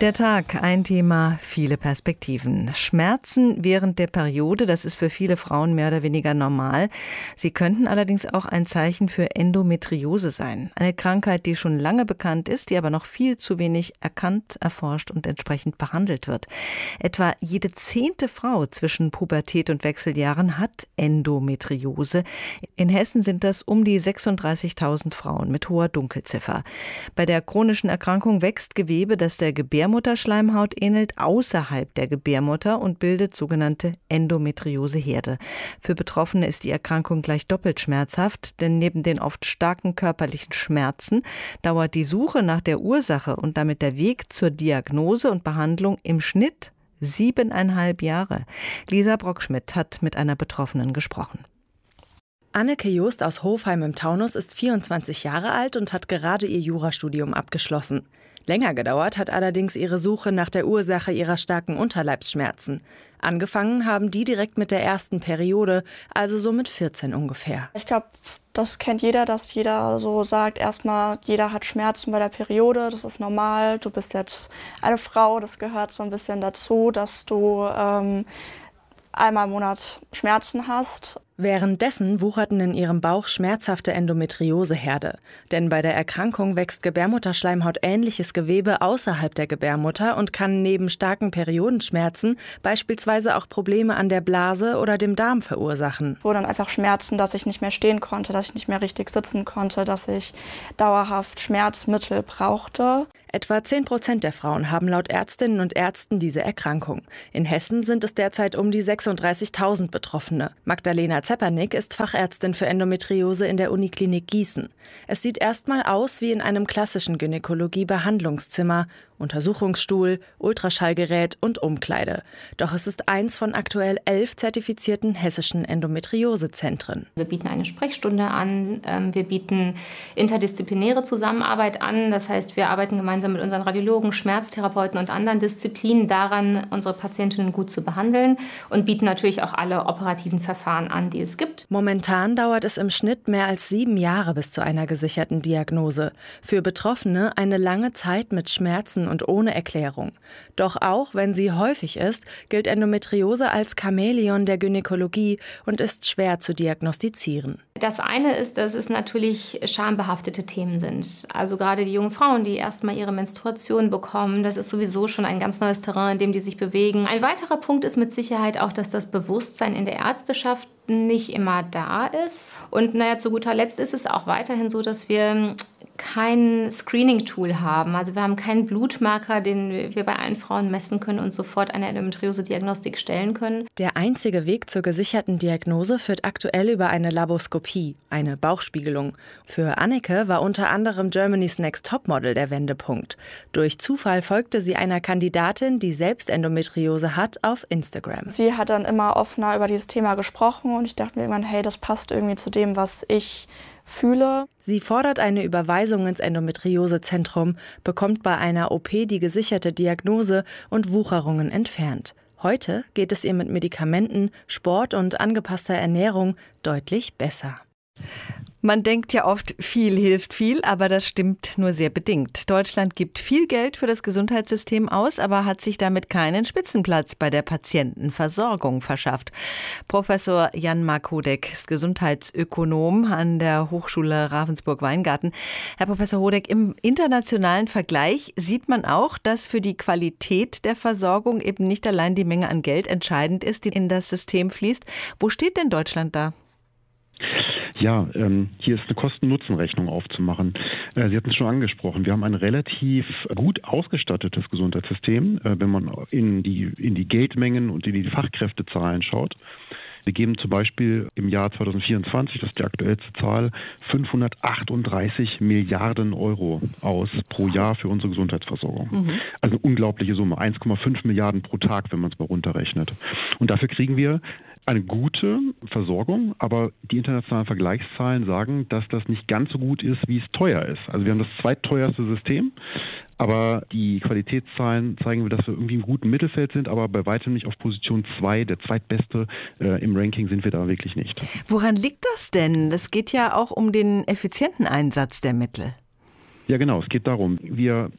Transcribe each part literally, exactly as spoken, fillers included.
Der Tag, ein Thema, viele Perspektiven. Schmerzen während der Periode, das ist für viele Frauen mehr oder weniger normal. Sie könnten allerdings auch ein Zeichen für Endometriose sein. Eine Krankheit, die schon lange bekannt ist, die aber noch viel zu wenig erkannt, erforscht und entsprechend behandelt wird. Etwa jede zehnte Frau zwischen Pubertät und Wechseljahren hat Endometriose. In Hessen sind das um die sechsunddreißigtausend Frauen mit hoher Dunkelziffer. Bei der chronischen Erkrankung wächst Gewebe, das der Gebärmutterschleimhaut ähnelt, außerhalb der Gebärmutter und bildet sogenannte Endometrioseherde. Für Betroffene ist die Erkrankung gleich doppelt schmerzhaft, denn neben den oft starken körperlichen Schmerzen dauert die Suche nach der Ursache und damit der Weg zur Diagnose und Behandlung im Schnitt siebeneinhalb Jahre. Lisa Brockschmidt hat mit einer Betroffenen gesprochen. Anneke Joost aus Hofheim im Taunus ist vierundzwanzig Jahre alt und hat gerade ihr Jurastudium abgeschlossen. Länger gedauert hat allerdings ihre Suche nach der Ursache ihrer starken Unterleibsschmerzen. Angefangen haben die direkt mit der ersten Periode, also so mit vierzehn ungefähr. Ich glaube, das kennt jeder, dass jeder so sagt, erstmal, jeder hat Schmerzen bei der Periode, das ist normal, du bist jetzt eine Frau, das gehört so ein bisschen dazu, dass du ähm, einmal im Monat Schmerzen hast. Währenddessen wucherten in ihrem Bauch schmerzhafte Endometrioseherde. Denn bei der Erkrankung wächst Gebärmutterschleimhaut ähnliches Gewebe außerhalb der Gebärmutter und kann neben starken Periodenschmerzen beispielsweise auch Probleme an der Blase oder dem Darm verursachen. Es wurden dann einfach Schmerzen, dass ich nicht mehr stehen konnte, dass ich nicht mehr richtig sitzen konnte, dass ich dauerhaft Schmerzmittel brauchte. Etwa zehn Prozent der Frauen haben laut Ärztinnen und Ärzten diese Erkrankung. In Hessen sind es derzeit um die sechsunddreißigtausend Betroffene. Magdalena Zepernick ist Fachärztin für Endometriose in der Uniklinik Gießen. Es sieht erstmal aus wie in einem klassischen Gynäkologie-Behandlungszimmer. Untersuchungsstuhl, Ultraschallgerät und Umkleide. Doch es ist eins von aktuell elf zertifizierten hessischen Endometriosezentren. Wir bieten eine Sprechstunde an, wir bieten interdisziplinäre Zusammenarbeit an. Das heißt, wir arbeiten gemeinsam mit unseren Radiologen, Schmerztherapeuten und anderen Disziplinen daran, unsere Patientinnen gut zu behandeln und bieten natürlich auch alle operativen Verfahren an, die es gibt. Momentan dauert es im Schnitt mehr als sieben Jahre bis zu einer gesicherten Diagnose. Für Betroffene eine lange Zeit mit Schmerzen und ohne Erklärung. Doch auch wenn sie häufig ist, gilt Endometriose als Chamäleon der Gynäkologie und ist schwer zu diagnostizieren. Das eine ist, dass es natürlich schambehaftete Themen sind. Also gerade die jungen Frauen, die erstmal ihre Menstruation bekommen, das ist sowieso schon ein ganz neues Terrain, in dem die sich bewegen. Ein weiterer Punkt ist mit Sicherheit auch, dass das Bewusstsein in der Ärzteschaft nicht immer da ist. Und naja, zu guter Letzt ist es auch weiterhin so, dass wir kein Screening-Tool haben. Also wir haben keinen Blutmarker, den wir bei allen Frauen messen können und sofort eine Endometriose-Diagnostik stellen können. Der einzige Weg zur gesicherten Diagnose führt aktuell über eine Laboskopie, eine Bauchspiegelung. Für Anneke war unter anderem Germany's Next Topmodel der Wendepunkt. Durch Zufall folgte sie einer Kandidatin, die selbst Endometriose hat, auf Instagram. Sie hat dann immer offener über dieses Thema gesprochen und ich dachte mir irgendwann, hey, das passt irgendwie zu dem, was ich fühle. Sie fordert eine Überweisung ins Endometriosezentrum, bekommt bei einer O P die gesicherte Diagnose und Wucherungen entfernt. Heute geht es ihr mit Medikamenten, Sport und angepasster Ernährung deutlich besser. Man denkt ja oft, viel hilft viel, aber das stimmt nur sehr bedingt. Deutschland gibt viel Geld für das Gesundheitssystem aus, aber hat sich damit keinen Spitzenplatz bei der Patientenversorgung verschafft. Professor Jan-Marc Hodeck ist Gesundheitsökonom an der Hochschule Ravensburg-Weingarten. Herr Professor Hodeck, im internationalen Vergleich sieht man auch, dass für die Qualität der Versorgung eben nicht allein die Menge an Geld entscheidend ist, die in das System fließt. Wo steht denn Deutschland da? Ja, ähm, hier ist eine Kosten-Nutzen-Rechnung aufzumachen. Äh, Sie hatten es schon angesprochen. Wir haben ein relativ gut ausgestattetes Gesundheitssystem, äh, wenn man in die, in die Geldmengen und in die Fachkräftezahlen schaut. Wir geben zum Beispiel im Jahr zwanzig vierundzwanzig, das ist die aktuellste Zahl, fünfhundertachtunddreißig Milliarden Euro aus pro Jahr für unsere Gesundheitsversorgung. Mhm. Also eine unglaubliche Summe, eins Komma fünf Milliarden pro Tag, wenn man es mal runterrechnet. Und dafür kriegen wir eine gute Versorgung, aber die internationalen Vergleichszahlen sagen, dass das nicht ganz so gut ist, wie es teuer ist. Also wir haben das zweitteuerste System, aber die Qualitätszahlen zeigen, dass wir irgendwie im guten Mittelfeld sind, aber bei weitem nicht auf Position zwei, der zweitbeste äh, im Ranking sind wir da wirklich nicht. Woran liegt das denn? Es geht ja auch um den effizienten Einsatz der Mittel. Ja genau, es geht darum, wir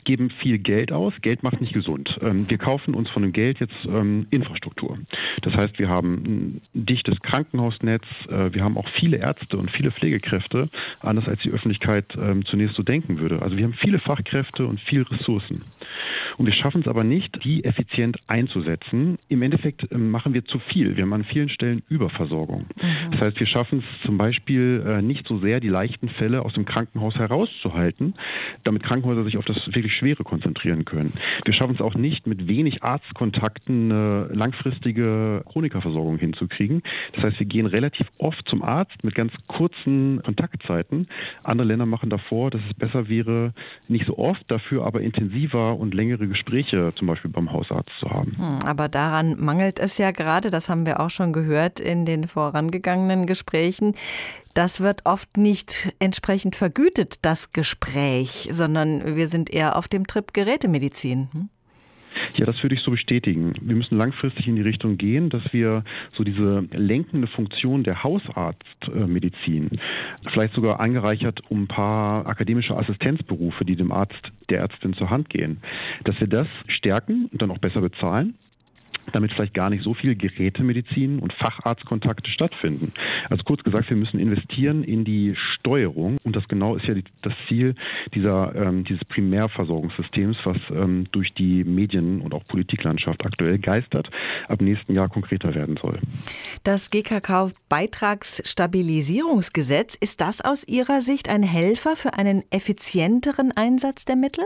geben viel Geld aus. Geld macht nicht gesund. Wir kaufen uns von dem Geld jetzt Infrastruktur. Das heißt, wir haben ein dichtes Krankenhausnetz. Wir haben auch viele Ärzte und viele Pflegekräfte, anders als die Öffentlichkeit zunächst so denken würde. Also wir haben viele Fachkräfte und viele Ressourcen. Und wir schaffen es aber nicht, die effizient einzusetzen. Im Endeffekt machen wir zu viel. Wir haben an vielen Stellen Überversorgung. Mhm. Das heißt, wir schaffen es zum Beispiel nicht so sehr, die leichten Fälle aus dem Krankenhaus herauszuhalten, damit Krankenhäuser sich auf das wirklich Schwere konzentrieren können. Wir schaffen es auch nicht, mit wenig Arztkontakten eine langfristige Chronikerversorgung hinzukriegen. Das heißt, wir gehen relativ oft zum Arzt mit ganz kurzen Kontaktzeiten. Andere Länder machen davor, dass es besser wäre, nicht so oft, dafür aber intensiver und längere Gespräche zum Beispiel beim Hausarzt zu haben. Hm, aber daran mangelt es ja gerade, das haben wir auch schon gehört in den vorangegangenen Gesprächen. Das wird oft nicht entsprechend vergütet, das Gespräch, sondern wir sind eher auf dem Trip Gerätemedizin. Hm? Ja, das würde ich so bestätigen. Wir müssen langfristig in die Richtung gehen, dass wir so diese lenkende Funktion der Hausarztmedizin, vielleicht sogar angereichert um ein paar akademische Assistenzberufe, die dem Arzt, der Ärztin zur Hand gehen, dass wir das stärken und dann auch besser bezahlen, damit vielleicht gar nicht so viel Gerätemedizin und Facharztkontakte stattfinden. Also kurz gesagt, wir müssen investieren in die Steuerung und das genau ist ja die, das Ziel dieser, ähm, dieses Primärversorgungssystems, was ähm, durch die Medien- und auch Politiklandschaft aktuell geistert, ab nächsten Jahr konkreter werden soll. Das G K K-Beitragsstabilisierungsgesetz, ist das aus Ihrer Sicht ein Helfer für einen effizienteren Einsatz der Mittel?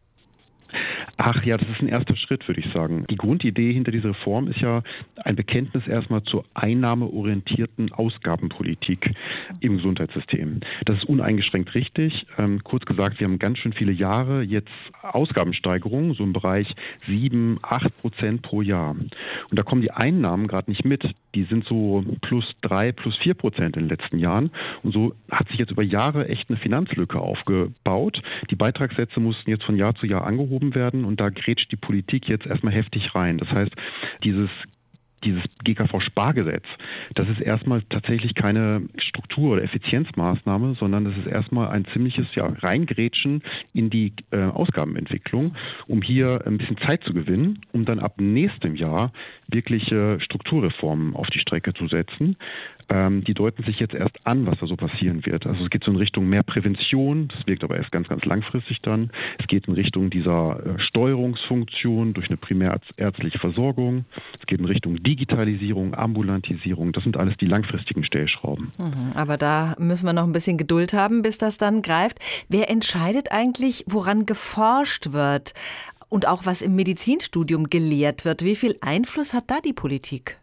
Ach ja, das ist ein erster Schritt, würde ich sagen. Die Grundidee hinter dieser Reform ist ja ein Bekenntnis erstmal zur einnahmeorientierten Ausgabenpolitik im Gesundheitssystem. Das ist uneingeschränkt richtig. Ähm, kurz gesagt, wir haben ganz schön viele Jahre jetzt Ausgabensteigerungen, so im Bereich sieben, acht Prozent pro Jahr. Und da kommen die Einnahmen gerade nicht mit. Die sind so plus drei, plus vier Prozent in den letzten Jahren. Und so hat sich jetzt über Jahre echt eine Finanzlücke aufgebaut. Die Beitragssätze mussten jetzt von Jahr zu Jahr angehoben werden und da grätscht die Politik jetzt erstmal heftig rein. Das heißt, dieses Dieses G K V-Spargesetz, das ist erstmal tatsächlich keine Struktur- oder Effizienzmaßnahme, sondern das ist erstmal ein ziemliches ja, Reingrätschen in die äh, Ausgabenentwicklung, um hier ein bisschen Zeit zu gewinnen, um dann ab nächstem Jahr wirkliche Strukturreformen auf die Strecke zu setzen. Ähm, die deuten sich jetzt erst an, was da so passieren wird. Also es geht so in Richtung mehr Prävention, das wirkt aber erst ganz, ganz langfristig dann. Es geht in Richtung dieser äh, Steuerungsfunktion durch eine primärärztliche Versorgung. Es geht in Richtung Digitalisierung, Ambulantisierung. Das sind alles die langfristigen Stellschrauben. Mhm, aber da müssen wir noch ein bisschen Geduld haben, bis das dann greift. Wer entscheidet eigentlich, woran geforscht wird und auch was im Medizinstudium gelehrt wird? Wie viel Einfluss hat da die Politik?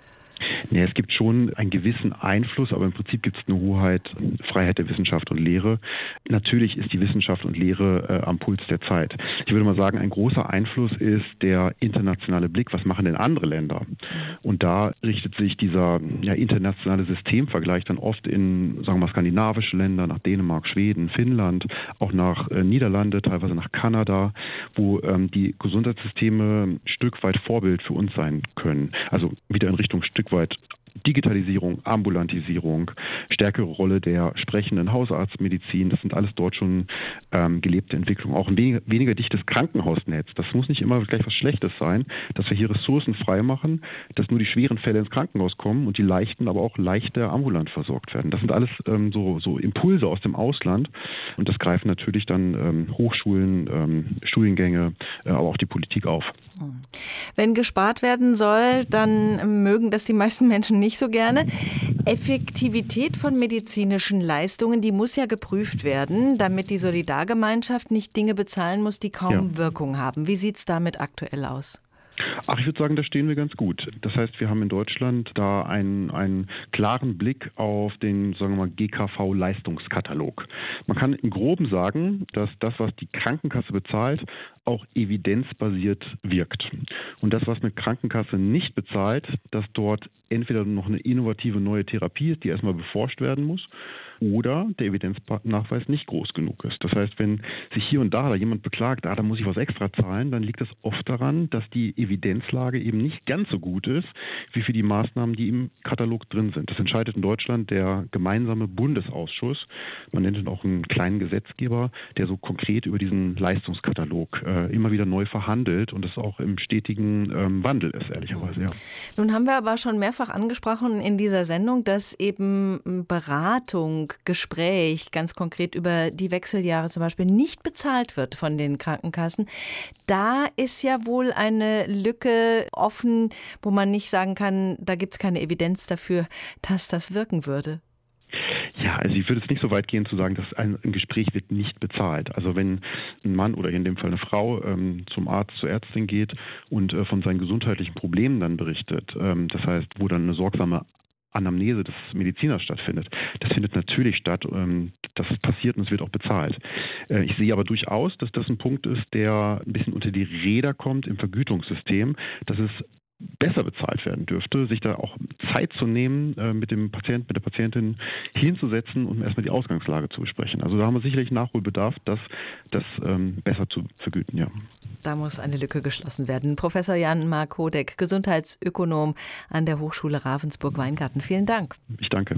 Ja, es gibt schon einen gewissen Einfluss, aber im Prinzip gibt es eine Hoheit, Freiheit der Wissenschaft und Lehre. Natürlich ist die Wissenschaft und Lehre äh, am Puls der Zeit. Ich würde mal sagen, ein großer Einfluss ist der internationale Blick. Was machen denn andere Länder? Und da richtet sich dieser ja, internationale Systemvergleich dann oft in, sagen wir mal, skandinavische Länder, nach Dänemark, Schweden, Finnland, auch nach äh, Niederlande, teilweise nach Kanada, wo ähm, die Gesundheitssysteme ein Stück weit Vorbild für uns sein können. Also wieder in Richtung Stück weit Digitalisierung, Ambulantisierung, stärkere Rolle der sprechenden Hausarztmedizin, das sind alles dort schon ähm, gelebte Entwicklungen. Auch ein weniger, weniger dichtes Krankenhausnetz, das muss nicht immer gleich was Schlechtes sein, dass wir hier Ressourcen frei machen, dass nur die schweren Fälle ins Krankenhaus kommen und die leichten aber auch leichter ambulant versorgt werden. Das sind alles ähm, so, so Impulse aus dem Ausland und das greifen natürlich dann ähm, Hochschulen, ähm, Studiengänge, äh, aber auch die Politik auf. Wenn gespart werden soll, dann mögen das die meisten Menschen nicht so gerne. Effektivität von medizinischen Leistungen, die muss ja geprüft werden, damit die Solidargemeinschaft nicht Dinge bezahlen muss, die kaum ja. Wirkung haben. Wie sieht es damit aktuell aus? Ach, ich würde sagen, da stehen wir ganz gut. Das heißt, wir haben in Deutschland da einen, einen klaren Blick auf den, sagen wir mal, G K V-Leistungskatalog. Man kann im Groben sagen, dass das, was die Krankenkasse bezahlt, auch evidenzbasiert wirkt. Und das, was eine Krankenkasse nicht bezahlt, dass dort entweder noch eine innovative neue Therapie ist, die erstmal beforscht werden muss, oder der Evidenznachweis nicht groß genug ist. Das heißt, wenn sich hier und da jemand beklagt, ah, da muss ich was extra zahlen, dann liegt das oft daran, dass die Evidenzlage eben nicht ganz so gut ist, wie für die Maßnahmen, die im Katalog drin sind. Das entscheidet in Deutschland der gemeinsame Bundesausschuss. Man nennt ihn auch einen kleinen Gesetzgeber, der so konkret über diesen Leistungskatalog äh, immer wieder neu verhandelt und es auch im stetigen ähm, Wandel ist, ehrlicherweise. Ja. Nun haben wir aber schon mehrfach angesprochen in dieser Sendung, dass eben Beratung, Gespräch, ganz konkret über die Wechseljahre zum Beispiel, nicht bezahlt wird von den Krankenkassen. Da ist ja wohl eine Lücke offen, wo man nicht sagen kann, da gibt es keine Evidenz dafür, dass das wirken würde. Ja, also ich würde es nicht so weit gehen zu sagen, dass ein, ein Gespräch wird nicht bezahlt. Also wenn ein Mann oder in dem Fall eine Frau ähm, zum Arzt, zur Ärztin geht und äh, von seinen gesundheitlichen Problemen dann berichtet, ähm, das heißt, wo dann eine sorgsame Anamnese des Mediziners stattfindet. Das findet natürlich statt, das passiert und es wird auch bezahlt. Ich sehe aber durchaus, dass das ein Punkt ist, der ein bisschen unter die Räder kommt im Vergütungssystem, dass es besser bezahlt werden dürfte, sich da auch Zeit zu nehmen, mit dem Patienten, mit der Patientin hinzusetzen und erstmal die Ausgangslage zu besprechen. Also da haben wir sicherlich Nachholbedarf, das, das ähm, besser zu vergüten, ja. Da muss eine Lücke geschlossen werden. Professor Jan-Marc Hodeck, Gesundheitsökonom an der Hochschule Ravensburg-Weingarten. Vielen Dank. Ich danke.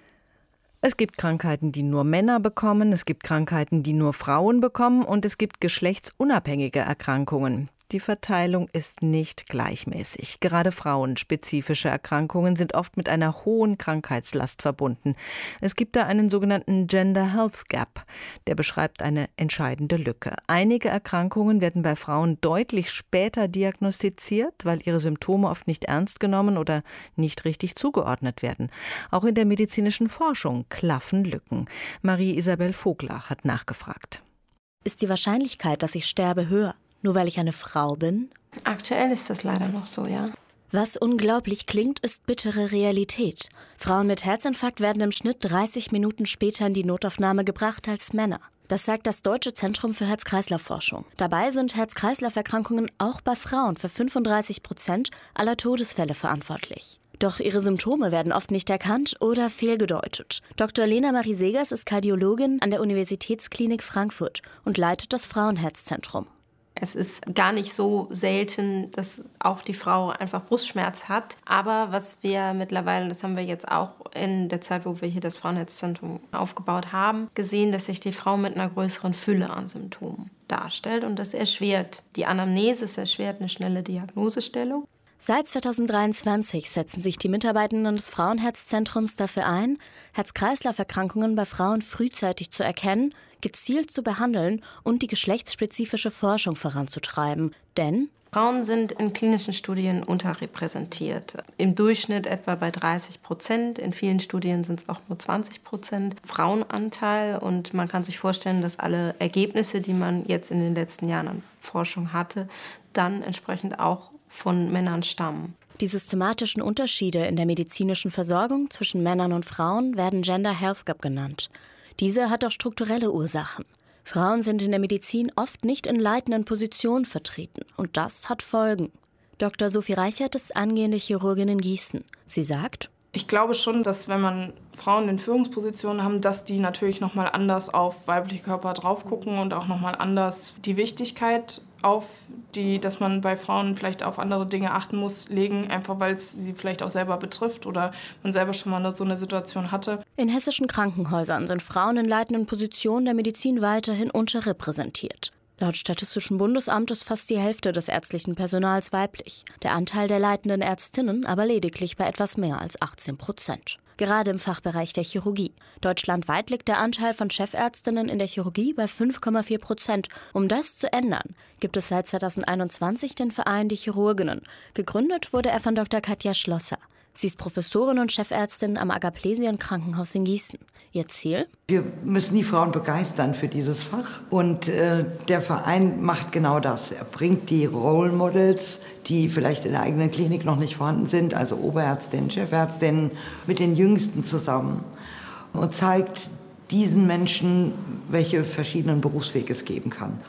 Es gibt Krankheiten, die nur Männer bekommen, es gibt Krankheiten, die nur Frauen bekommen und es gibt geschlechtsunabhängige Erkrankungen. Die Verteilung ist nicht gleichmäßig. Gerade frauenspezifische Erkrankungen sind oft mit einer hohen Krankheitslast verbunden. Es gibt da einen sogenannten Gender Health Gap. Der beschreibt eine entscheidende Lücke. Einige Erkrankungen werden bei Frauen deutlich später diagnostiziert, weil ihre Symptome oft nicht ernst genommen oder nicht richtig zugeordnet werden. Auch in der medizinischen Forschung klaffen Lücken. Marie-Isabel Vogler hat nachgefragt. Ist die Wahrscheinlichkeit, dass ich sterbe, höher? Nur weil ich eine Frau bin? Aktuell ist das leider noch so, ja. Was unglaublich klingt, ist bittere Realität. Frauen mit Herzinfarkt werden im Schnitt dreißig Minuten später in die Notaufnahme gebracht als Männer. Das sagt das Deutsche Zentrum für Herz-Kreislauf-Forschung. Dabei sind Herz-Kreislauf-Erkrankungen auch bei Frauen für fünfunddreißig Prozent aller Todesfälle verantwortlich. Doch ihre Symptome werden oft nicht erkannt oder fehlgedeutet. Doktor Lena Marie Segers ist Kardiologin an der Universitätsklinik Frankfurt und leitet das Frauenherzzentrum. Es ist gar nicht so selten, dass auch die Frau einfach Brustschmerz hat. Aber was wir mittlerweile, das haben wir jetzt auch in der Zeit, wo wir hier das Frauenherzzentrum aufgebaut haben, gesehen, dass sich die Frau mit einer größeren Fülle an Symptomen darstellt. Und das erschwert die Anamnese, es erschwert eine schnelle Diagnosestellung. Seit zweitausenddreiundzwanzig setzen sich die Mitarbeitenden des Frauenherzzentrums dafür ein, Herz-Kreislauf-Erkrankungen bei Frauen frühzeitig zu erkennen, gezielt zu behandeln und die geschlechtsspezifische Forschung voranzutreiben. Denn Frauen sind in klinischen Studien unterrepräsentiert. Im Durchschnitt etwa bei dreißig Prozent. In vielen Studien sind es auch nur zwanzig Prozent Frauenanteil. Und man kann sich vorstellen, dass alle Ergebnisse, die man jetzt in den letzten Jahren an Forschung hatte, dann entsprechend auch von Männern stammen. Die systematischen Unterschiede in der medizinischen Versorgung zwischen Männern und Frauen werden Gender Health Gap genannt. Diese hat auch strukturelle Ursachen. Frauen sind in der Medizin oft nicht in leitenden Positionen vertreten und das hat Folgen. Doktor Sophie Reichert ist angehende Chirurgin in Gießen. Sie sagt: Ich glaube schon, dass wenn man Frauen in Führungspositionen haben, dass die natürlich nochmal anders auf weibliche Körper drauf gucken und auch nochmal anders die Wichtigkeit auf die, dass man bei Frauen vielleicht auf andere Dinge achten muss, legen, einfach weil es sie vielleicht auch selber betrifft oder man selber schon mal so eine Situation hatte. In hessischen Krankenhäusern sind Frauen in leitenden Positionen der Medizin weiterhin unterrepräsentiert. Laut Statistischen Bundesamt ist fast die Hälfte des ärztlichen Personals weiblich. Der Anteil der leitenden Ärztinnen aber lediglich bei etwas mehr als achtzehn Prozent. Gerade im Fachbereich der Chirurgie. Deutschlandweit liegt der Anteil von Chefärztinnen in der Chirurgie bei fünf Komma vier Prozent. Um das zu ändern, gibt es seit zweitausendeinundzwanzig den Verein Die Chirurginnen. Gegründet wurde er von Doktor Katja Schlosser. Sie ist Professorin und Chefärztin am Agaplesien-Krankenhaus in Gießen. Ihr Ziel? Wir müssen die Frauen begeistern für dieses Fach. Und äh, der Verein macht genau das. Er bringt die Role Models, die vielleicht in der eigenen Klinik noch nicht vorhanden sind, also Oberärztinnen, Chefärztinnen, mit den Jüngsten zusammen und zeigt diesen Menschen, welche verschiedenen Berufswege es geben kann.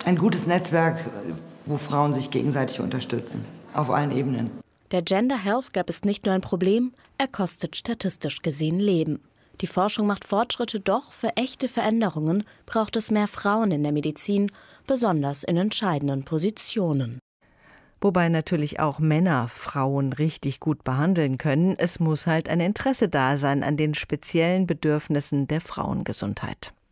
ein gutes Netzwerk, wo Frauen sich gegenseitig unterstützen, auf allen Ebenen. Der Gender Health Gap ist nicht nur ein Problem, er kostet statistisch gesehen Leben. Die Forschung macht Fortschritte, doch für echte Veränderungen braucht es mehr Frauen in der Medizin, besonders in entscheidenden Positionen. Wobei natürlich auch Männer Frauen richtig gut behandeln können. Es muss halt ein Interesse da sein an den speziellen Bedürfnissen der Frauengesundheit.